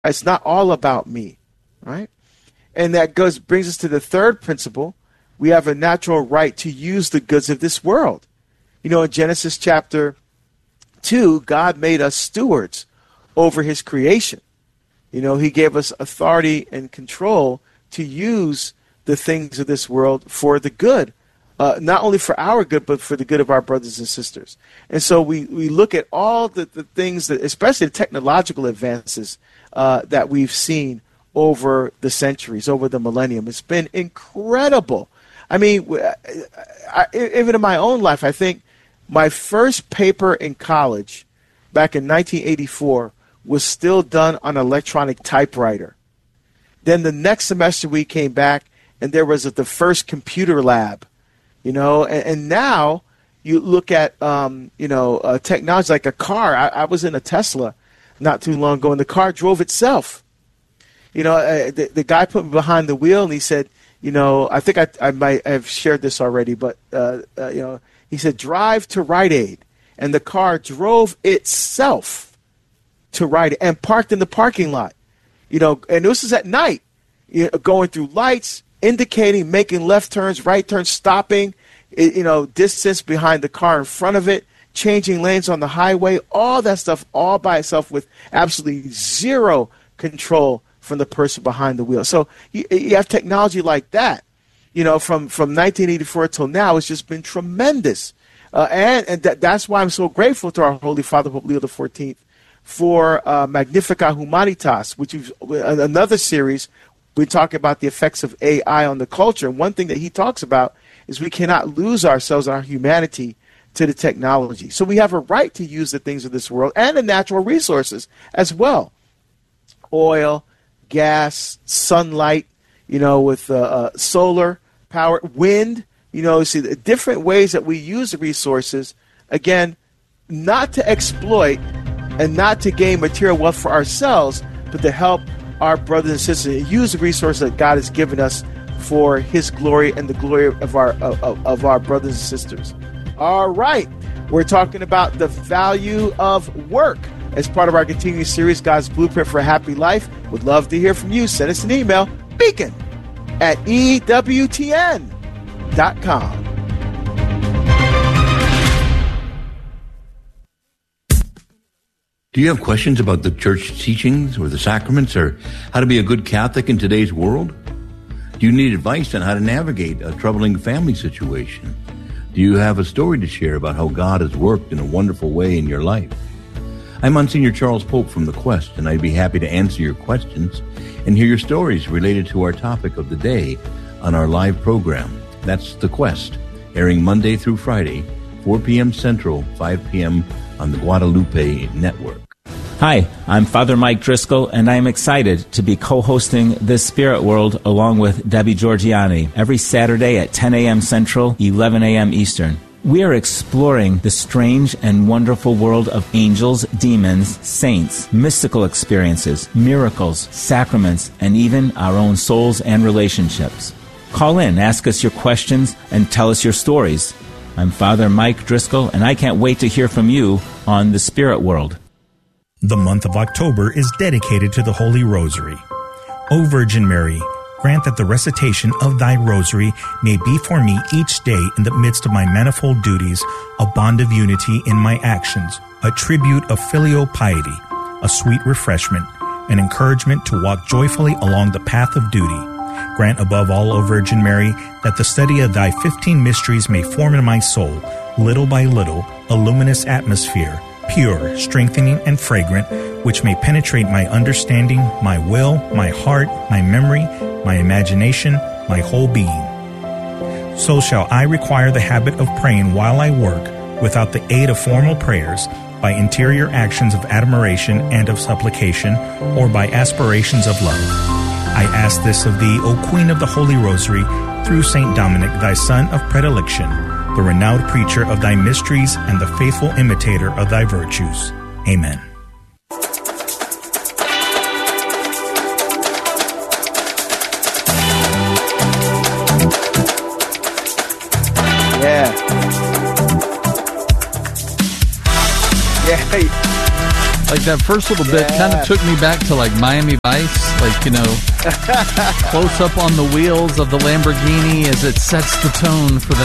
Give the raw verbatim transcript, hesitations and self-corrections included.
It's not all about me, right? And that goes brings us to the third principle. We have a natural right to use the goods of this world. You know, in Genesis chapter two, God made us stewards over his creation. You know, he gave us authority and control to use the things of this world for the good, uh, not only for our good, but for the good of our brothers and sisters. And so we, we look at all the, the things that, especially the technological advances uh, that we've seen over the centuries, over the millennium. It's been incredible. I mean, I, even in my own life, I think my first paper in college back in nineteen eighty-four was still done on an electronic typewriter. Then the next semester we came back, and there was a, the first computer lab, you know, and, and now you look at, um, you know, uh, technology like a car. I, I was in a Tesla not too long ago, and the car drove itself. You know, uh, the, the guy put me behind the wheel, and he said, you know, I think I, I might have shared this already, but, uh, uh, you know, he said, drive to Rite Aid. And the car drove itself to Rite Aid and parked in the parking lot. You know, and this is at night, you know, going through lights, indicating, making left turns, right turns, stopping, you know, distance behind the car in front of it, changing lanes on the highway, all that stuff all by itself with absolutely zero control from the person behind the wheel. So you, you have technology like that, you know, from, from nineteen eighty-four till now. It's just been tremendous. Uh, and and that, that's why I'm so grateful to our Holy Father, Pope Leo the fourteenth, for uh, Magnificat Humanitas, which is another series. We talk about the effects of A I on the culture. And one thing that he talks about is we cannot lose ourselves and our humanity to the technology. So we have a right to use the things of this world and the natural resources as well. Oil, gas, sunlight, you know, with uh, uh, solar power, wind, you know, see the different ways that we use the resources, again, not to exploit and not to gain material wealth for ourselves, but to help our brothers and sisters use the resources that God has given us for his glory and the glory of our of, of our brothers and sisters. All right, we're talking about the value of work as part of our continuing series, God's Blueprint for a Happy Life. Would love to hear from you. Send us an email, beacon at E W T N dot com. Do you have questions about the church teachings or the sacraments or how to be a good Catholic in today's world? Do you need advice on how to navigate a troubling family situation? Do you have a story to share about how God has worked in a wonderful way in your life? I'm Monsignor Charles Pope from The Quest, and I'd be happy to answer your questions and hear your stories related to our topic of the day on our live program. That's The Quest, airing Monday through Friday, four p.m. Central, five p.m. on the Guadalupe Network. Hi, I'm Father Mike Driscoll, and I am excited to be co-hosting This Spirit World along with Debbie Georgiani every Saturday at ten a.m. Central, eleven a.m. Eastern. We are exploring the strange and wonderful world of angels, demons, saints, mystical experiences, miracles, sacraments, and even our own souls and relationships. Call in, ask us your questions, and tell us your stories. I'm Father Mike Driscoll, and I can't wait to hear from you on The Spirit World. The month of October is dedicated to the Holy Rosary. O Virgin Mary, grant that the recitation of thy rosary may be for me each day in the midst of my manifold duties, a bond of unity in my actions, a tribute of filial piety, a sweet refreshment, an encouragement to walk joyfully along the path of duty. Grant above all, O Virgin Mary, that the study of thy fifteen mysteries may form in my soul, little by little, a luminous atmosphere, pure, strengthening, and fragrant, which may penetrate my understanding, my will, my heart, my memory, my imagination, my whole being. So shall I require the habit of praying while I work, without the aid of formal prayers, by interior actions of admiration and of supplication, or by aspirations of love. I ask this of thee, O Queen of the Holy Rosary, through Saint Dominic, thy son of predilection, the renowned preacher of thy mysteries and the faithful imitator of thy virtues. Amen. Yeah. Yeah. Like that first little bit Yeah. kind of took me back to like Miami Vice, like, you know, close up on the wheels of the Lamborghini as it sets the tone for the